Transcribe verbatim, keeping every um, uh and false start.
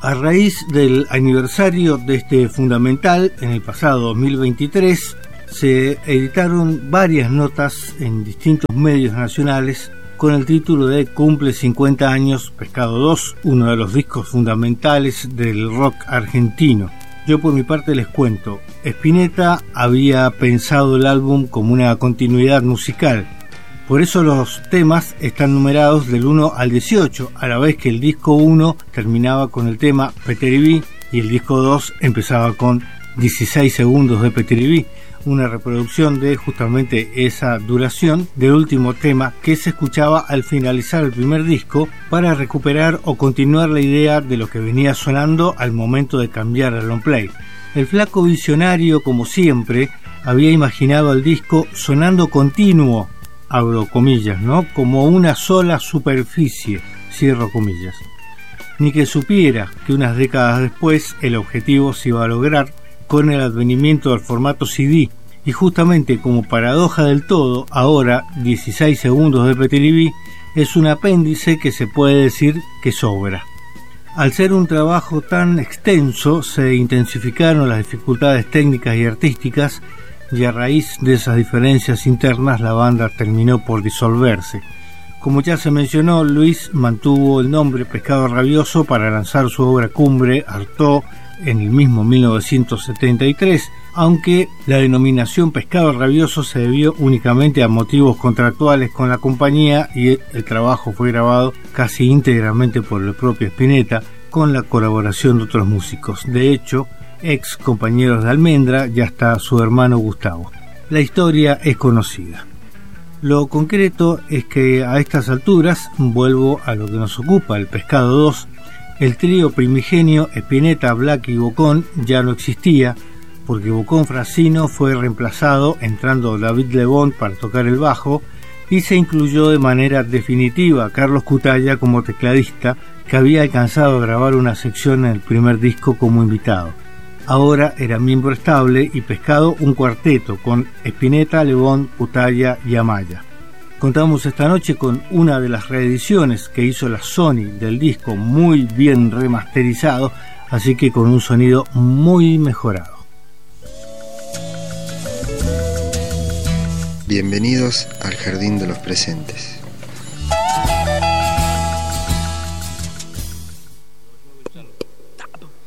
A raíz del aniversario de este Fundamental, en el pasado dos mil veintitrés, se editaron varias notas en distintos medios nacionales con el título de Cumple cincuenta años Pescado dos, uno de los discos fundamentales del rock argentino. Yo por mi parte les cuento, Spinetta había pensado el álbum como una continuidad musical. Por eso los temas están numerados del uno al dieciocho, a la vez que el disco uno terminaba con el tema Peteribí y el disco dos empezaba con dieciséis segundos de Peteribí, una reproducción de justamente esa duración del último tema que se escuchaba al finalizar el primer disco para recuperar o continuar la idea de lo que venía sonando al momento de cambiar el long play. El flaco visionario, como siempre, había imaginado el disco sonando continuo, abro comillas, ¿no? Como una sola superficie, cierro comillas. Ni que supiera que unas décadas después el objetivo se iba a lograr con el advenimiento del formato C D, y justamente como paradoja del todo, ahora dieciséis segundos de Peteribí es un apéndice que se puede decir que sobra. Al ser un trabajo tan extenso, se intensificaron las dificultades técnicas y artísticas, y a raíz de esas diferencias internas la banda terminó por disolverse. Como ya se mencionó, Luis mantuvo el nombre Pescado Rabioso para lanzar su obra cumbre, Artaud, en el mismo mil novecientos setenta y tres, aunque la denominación Pescado Rabioso se debió únicamente a motivos contractuales con la compañía y el trabajo fue grabado casi íntegramente por el propio Spinetta, con la colaboración de otros músicos. De hecho, ex compañeros de Almendra, ya está su hermano Gustavo. La historia es conocida. Lo concreto es que a estas alturas, vuelvo a lo que nos ocupa, el Pescado dos, el trío primigenio Spinetta, Black y Bocón ya no existía, porque Bocón Francino fue reemplazado entrando David Lebón para tocar el bajo y se incluyó de manera definitiva a Carlos Cutaya como tecladista, que había alcanzado a grabar una sección en el primer disco como invitado. Ahora era miembro estable y Pescado un cuarteto con Spinetta, Lebón, Cutaya y Amaya. Contamos esta noche con una de las reediciones que hizo la Sony del disco, muy bien remasterizado, así que con un sonido muy mejorado. Bienvenidos al Jardín de los Presentes.